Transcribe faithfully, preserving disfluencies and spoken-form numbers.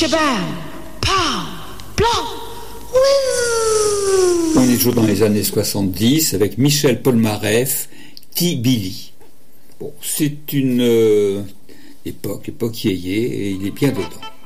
Shabam, pow, blanc. On est toujours dans les années soixante-dix avec Michel Polnareff, T-Billy. Bon, c'est une euh, époque, époque yéyé, et il est bien dedans.